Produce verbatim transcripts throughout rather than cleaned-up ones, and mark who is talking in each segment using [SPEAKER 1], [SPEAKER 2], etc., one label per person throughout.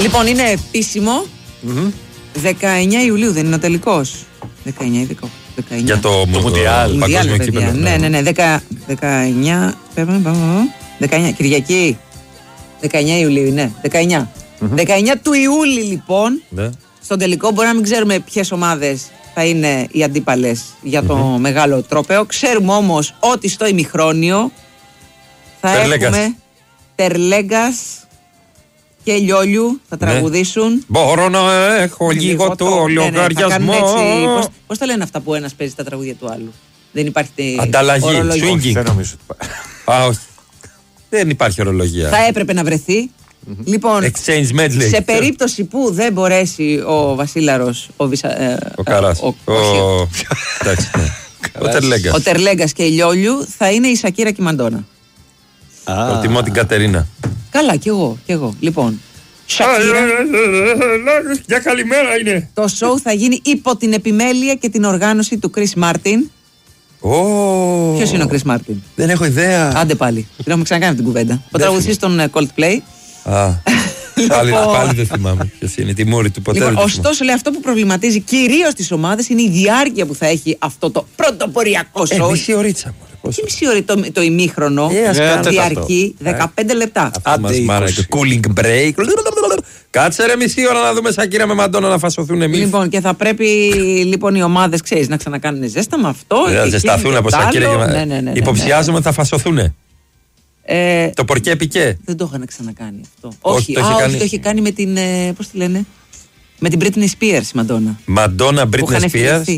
[SPEAKER 1] Λοιπόν, είναι επίσημο.
[SPEAKER 2] Mm-hmm.
[SPEAKER 1] δεκαεννιά Ιουλίου δεν είναι ο τελικός. δεκαεννιά ή δεκαεννιά.
[SPEAKER 2] Για το Μουντιάλ, παγκόσμιο κύπελλο.
[SPEAKER 1] Ναι, ναι, ναι. δεκαεννιά. δεκαεννιά. Κυριακή. δεκαεννιά Ιουλίου, ναι. δεκαεννιά. Mm-hmm. δεκαεννιά του Ιούλη, λοιπόν. Ναι. Στον τελικό μπορεί να μην ξέρουμε ποιες ομάδες θα είναι οι αντίπαλες για το mm-hmm. μεγάλο τρόπαιο. Ξέρουμε όμως ότι στο ημιχρόνιο θα Τερλέγκας. έχουμε Τερλέγκας και Λιόλιου θα τραγουδήσουν. Ναι.
[SPEAKER 2] Μπορώ να έχω λίγο το λογαριασμό.
[SPEAKER 1] Πώς, πώς τα λένε αυτά που ένας παίζει τα τραγούδια του άλλου? Δεν υπάρχει
[SPEAKER 2] ανταλλαγή,
[SPEAKER 1] swinging.
[SPEAKER 2] Δεν νομίζω. Α, όχι. Δεν υπάρχει ορολογία.
[SPEAKER 1] Θα έπρεπε να βρεθεί. Mm-hmm. Λοιπόν,
[SPEAKER 2] Exchange medley.
[SPEAKER 1] Σε περίπτωση που δεν μπορέσει ο Βασίλαρος, ο, Βυσα, ε,
[SPEAKER 2] ο Καράς,
[SPEAKER 1] ο, ο,
[SPEAKER 2] ο, εντάξει, ναι. ο Τερλέγκας.
[SPEAKER 1] Ο Τερλέγκας και η Λιόλιου θα είναι η Σακύρα και η Μαντόνα.
[SPEAKER 2] Ah. Προτιμώ την Κατερίνα.
[SPEAKER 1] Καλά, κι εγώ, κι εγώ. Λοιπόν, Σακύρα.
[SPEAKER 2] Για καλημέρα είναι.
[SPEAKER 1] Το show θα γίνει υπό την επιμέλεια και την οργάνωση του Chris Martin.
[SPEAKER 2] Oh.
[SPEAKER 1] Ποιος είναι ο Chris Martin?
[SPEAKER 2] Δεν έχω ιδέα.
[SPEAKER 1] Άντε πάλι. Την έχουμε ξανακάνει την κουβέντα. Ο τραγουδιστής των Coldplay.
[SPEAKER 2] Α. Πάλι, πάλι δεν θυμάμαι ποιος είναι. Τη μούρη του ποτέ.
[SPEAKER 1] Λοιπόν, ωστόσο, λέει, αυτό που προβληματίζει κυρίως τις ομάδες είναι η διάρκεια που θα έχει αυτό το πρωτοποριακό show.
[SPEAKER 2] Ε, μισή ωρίτσα.
[SPEAKER 1] Τι μισή ώρα το, το ημίχρονο
[SPEAKER 2] yeah,
[SPEAKER 1] διαρκεί δεκαπέντε λεπτά.
[SPEAKER 2] Άντε και cooling break. Κάτσε ρε μισή ώρα να δούμε Σακύρα με Μαντόνα να φασωθούν εμείς.
[SPEAKER 1] Λοιπόν, και θα πρέπει λοιπόν οι ομάδες, ξέρεις, να ξανακάνουν ζέστα με αυτό.
[SPEAKER 2] Να ζεσταθούν από Σακύρα και ναι, ναι, ναι, υποψιάζομαι ότι θα φασωθούν. Ε, το Πορκέ Πικέ.
[SPEAKER 1] Δεν το είχαν ξανακάνει αυτό. Όχι, όχι, το, α, όχι, το είχε κάνει με την. Ε, πώς τη λένε, με την Britney Spears η Μαντόνα.
[SPEAKER 2] Μαντόνα, Britney Spears.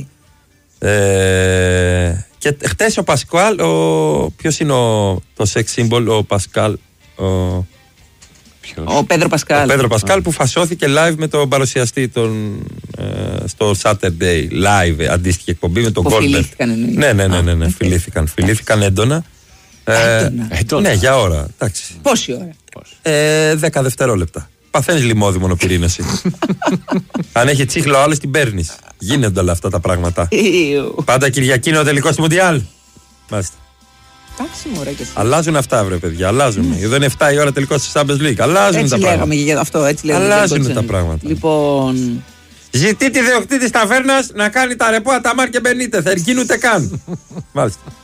[SPEAKER 2] Ε, και χτες ο Πασκάλ, ο, ποιος είναι ο, το sex symbol, ο Πασκάλ. Ο,
[SPEAKER 1] ο Πέδρο Πασκάλ.
[SPEAKER 2] Ο Πέδρο Πασκάλ που φασώθηκε live με τον παρουσιαστή τον, ε, στο Saturday Live, αντίστοιχη εκπομπή με τον Goldberg.
[SPEAKER 1] Φιλήθηκαν εννοείς.
[SPEAKER 2] Ναι, ναι, ναι, ναι, ναι, okay. φιλήθηκαν, φιλήθηκαν έντονα.
[SPEAKER 1] Έντονα.
[SPEAKER 2] Ε, έντονα. Ναι, για ώρα. Εντάξει.
[SPEAKER 1] Πόση ώρα?
[SPEAKER 2] Ε, δέκα δευτερόλεπτα. Παθαίνεις λιμώδη μονοπυρήνωση. Αν έχει τσίχλο άλλο την παίρνεις. Γίνονται όλα αυτά τα πράγματα. Πάντα Κυριακή είναι ο τελικός του Μουντιάλ. Μάλιστα.
[SPEAKER 1] Εντάξει, μωρέ και εσύ.
[SPEAKER 2] Αλλάζουν αυτά, βρε παιδιά. Αλλάζουν. Εδώ είναι εφτά η ώρα τελικός της Champions League. Αλλάζουν
[SPEAKER 1] έτσι
[SPEAKER 2] τα πράγματα.
[SPEAKER 1] Για αυτό, έτσι λέγαμε.
[SPEAKER 2] Αλλάζουν τα πράγματα.
[SPEAKER 1] Λοιπόν.
[SPEAKER 2] Ζητεί τη διοκτήτη ταβέρνας να κάνει τα ρεπό Αταμάρ και Μπενίτεθ. Ερκίνουν ούτε καν. Μάλιστα.